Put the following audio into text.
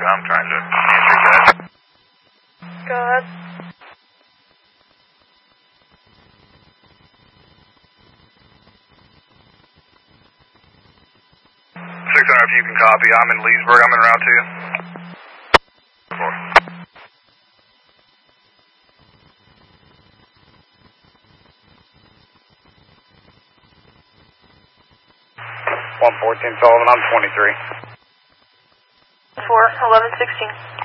I'm trying to answer that. Go ahead. 600 if you can copy. I'm in Leesburg. I'm in Route 2. 4. 114 Sullivan, I'm 23. 4, 11, 16.